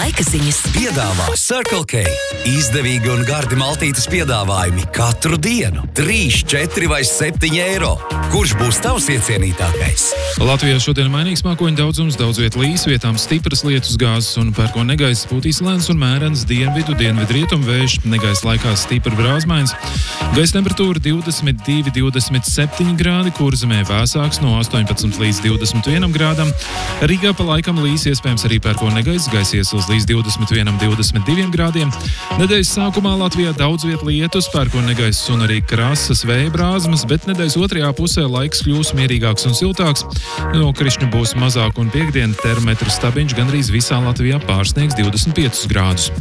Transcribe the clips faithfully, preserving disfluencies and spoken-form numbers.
Laika ziņas Piedāvā Circle K. Izdevīgi un gardi maltītes piedāvājumi katru dienu. trīs, četri vai septiņi eiro. Kurš būs tavs iecienītākais? Latvijā šodien mainīgs mākoņu daudzums, daudz viet līs, vietām stipras lietus gāzes un pērko negaiss, pūtīs lēns un mērens dienvidu, dienvidu rietumu vējš, negaiss laikā stipri brāzmains. Gaisa temperatūra divdesmit divi, divdesmit septiņi grādi, Kurzemē vēsāks no astoņpadsmit līdz divdesmit vienam grādam. Rīgā pa laikam līs, iespējams arī pērko negaiss, gaisa iesils līdz divdesmit vienam, divdesmit diviem grādiem. Nedēļas sākumā Latvijā daudz viet lietus, pērko negaiss un arī krasas vēja brāzmas, bet nedēļas otrajā pusē laiks kļūs mierīgāks un siltāks. Nokrišņu būs mazāk un piekdien termometru stabiņš gandrīz visā Latvijā pārsniegs divdesmit piecus grādus.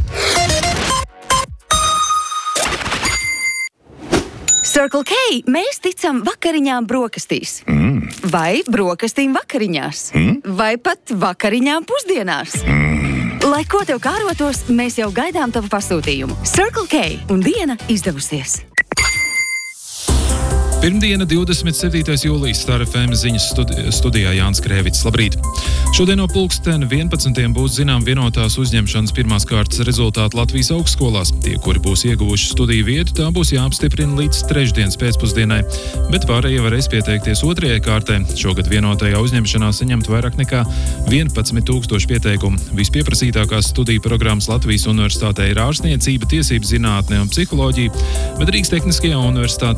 Circle K, mēs ticam vakariņām brokastīs. Mm. Vai brokastīm vakariņās. Mm. Vai pat vakariņām pusdienās. Mm. Lai ko tev kārotos, mēs jau gaidām tavu pasūtījumu. Circle K un diena izdevusies. Pirmdiena, divdesmit septītais jūlijas, Star F M ziņas studi- studijā Jānis Krēvits. Labrīt! Šodien no pulksten vienpadsmitiem būs zinām vienotās uzņemšanas pirmās kārtas rezultāti Latvijas augstskolās. Tie, kuri būs ieguvuši studiju vietu, tā būs jāapstiprina līdz trešdienas pēcpusdienai, bet pārējie varēs pieteikties otrajai kārtē. Šogad vienotajā uzņemšanā saņemt vairāk nekā vienpadsmit tūkstoši pieteikumu. Vispieprasītākās studiju programmas Latvijas universitātē ir ārstniecība, tiesību zinātne un psiholoģija, bet Rīgas Tehniskajā universitātē